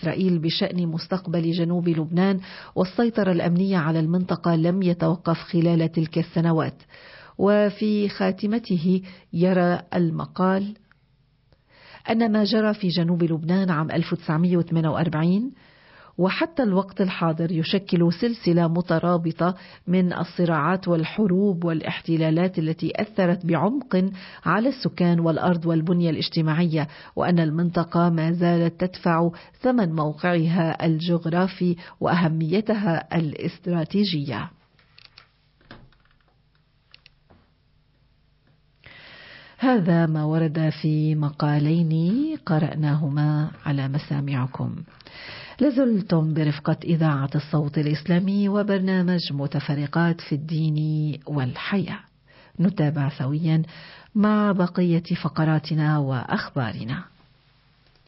إسرائيل بشأن مستقبل جنوب لبنان والسيطرة الأمنية على المنطقة لم يتوقف خلال تلك السنوات. وفي خاتمته يرى المقال أن ما جرى في جنوب لبنان عام 1948 وحتى الوقت الحاضر يشكل سلسلة مترابطة من الصراعات والحروب والاحتلالات التي أثرت بعمق على السكان والأرض والبنية الاجتماعية، وأن المنطقة ما زالت تدفع ثمن موقعها الجغرافي وأهميتها الاستراتيجية. هذا ما ورد في مقالين قرأناهما على مسامعكم. لازلتم برفقة إذاعة الصوت الإسلامي وبرنامج متفرقات في الدين والحياة. نتابع سويا مع بقية فقراتنا وأخبارنا.